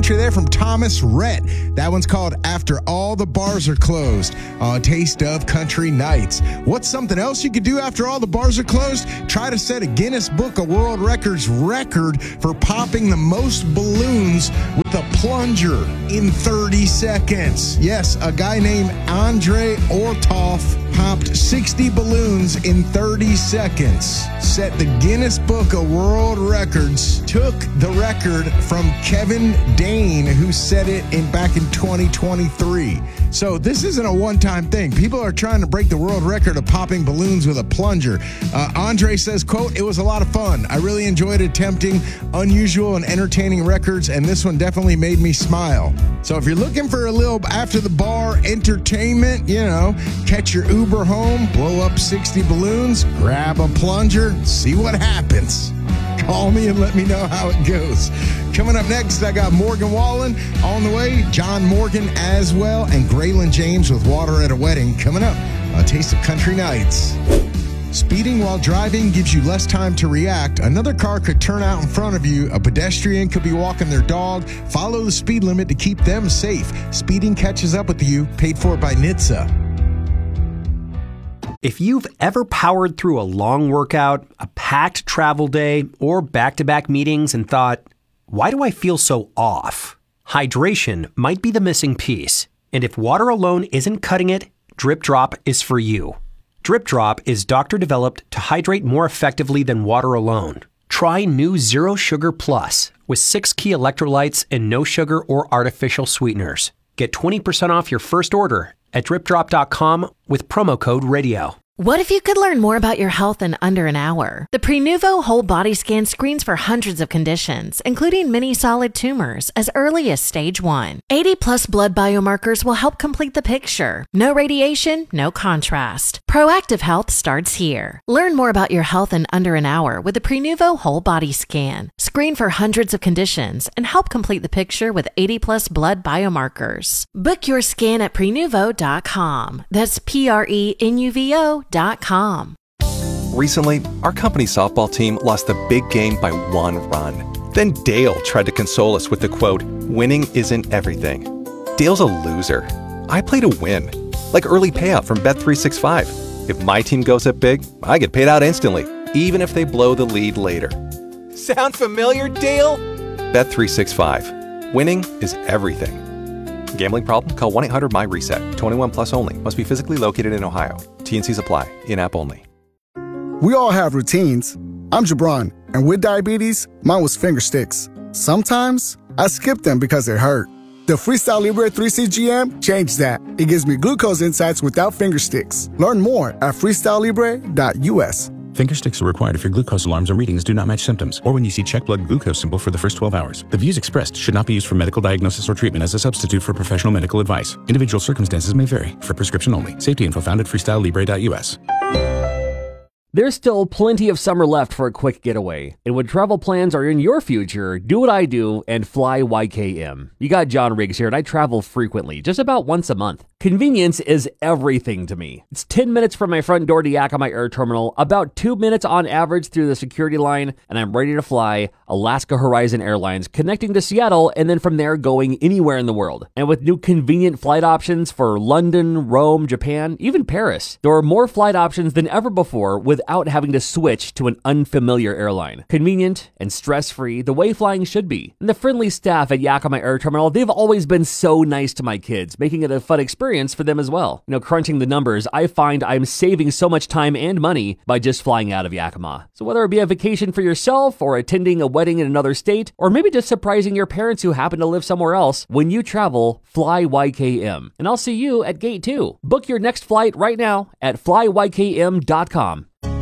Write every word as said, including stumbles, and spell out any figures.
entry there from Thomas Rhett. That one's called After All the Bars Are Closed on Taste of Country Nights. What's something else you could do after all the bars are closed? Try to set a Guinness Book of World Records record for popping the most balloons with a plunger in thirty seconds. Yes, a guy named Andre Orthoff popped sixty balloons in thirty seconds. Set the Guinness Book of World Records. Took the record from Kevin Dane, who set it in back in twenty twenty-three. So this isn't a one-time thing. People are trying to break the world record of popping balloons with a plunger. Uh, Andre says, quote, "It was a lot of fun. I really enjoyed attempting unusual and entertaining records, and this one definitely made me smile." So if you're looking for a little after-the-bar entertainment, you know, catch your Uber home, blow up sixty balloons, grab a plunger, see what happens. Call me and let me know how it goes. Coming up next, I got Morgan Wallen on the way, John Morgan as well, and Graylin James with Water at a Wedding coming up on Taste of Country Nights. Speeding while driving gives you less time to react. Another car could turn out in front of you. A pedestrian could be walking their dog. Follow the speed limit to keep them safe. Speeding catches up with you. Paid for by N H T S A. If you've ever powered through a long workout, a packed travel day, or back-to-back meetings and thought, why do I feel so off? Hydration might be the missing piece. And if water alone isn't cutting it, Drip Drop is for you. Drip Drop is doctor-developed to hydrate more effectively than water alone. Try new Zero Sugar Plus with six key electrolytes and no sugar or artificial sweeteners. Get twenty percent off your first order at drip drop dot com with promo code radio. What if you could learn more about your health in under an hour? The Prenuvo Whole Body Scan screens for hundreds of conditions, including many solid tumors, as early as stage one. eighty plus blood biomarkers will help complete the picture. No radiation, no contrast. Proactive health starts here. Learn more about your health in under an hour with the Prenuvo Whole Body Scan. Screen for hundreds of conditions and help complete the picture with eighty plus blood biomarkers. Book your scan at prenuvo dot com. That's P R E N U V O dot com. Recently, our company softball team lost the big game by one run. Then Dale tried to console us with the quote, "Winning isn't everything." Dale's a loser. I play to win, like early payout from Bet three sixty-five. If my team goes up big, I get paid out instantly, even if they blow the lead later. Sound familiar, Dale? Bet three sixty-five. Winning is everything. Gambling problem? Call one eight hundred M Y reset. twenty-one plus only. Must be physically located in Ohio. T and Cs apply. In-app only. We all have routines. I'm Jabron, and with diabetes, mine was finger sticks. Sometimes, I skip them because they hurt. The Freestyle Libre three C G M changed that. It gives me glucose insights without finger sticks. Learn more at freestyle libre dot U S. Finger sticks are required if your glucose alarms or readings do not match symptoms, or when you see check blood glucose symbol for the first twelve hours. The views expressed should not be used for medical diagnosis or treatment as a substitute for professional medical advice. Individual circumstances may vary. For prescription only. Safety info found at freestyle libre dot U S. There's still plenty of summer left for a quick getaway. And when travel plans are in your future, do what I do and fly Y K M. You got John Riggs here, and I travel frequently, just about once a month. Convenience is everything to me. It's ten minutes from my front door to Yakima Air Terminal, about two minutes on average through the security line, and I'm ready to fly Alaska Horizon Airlines, connecting to Seattle, and then from there going anywhere in the world. And with new convenient flight options for London, Rome, Japan, even Paris, there are more flight options than ever before without having to switch to an unfamiliar airline. Convenient and stress-free, the way flying should be. And the friendly staff at Yakima Air Terminal, they've always been so nice to my kids, making it a fun experience for them as well. You know, crunching the numbers, I find I'm saving so much time and money by just flying out of Yakima. So whether it be a vacation for yourself or attending a wedding in another state, or maybe just surprising your parents who happen to live somewhere else, when you travel, fly Y K M. And I'll see you at Gate two. Book your next flight right now at fly Y K M dot com.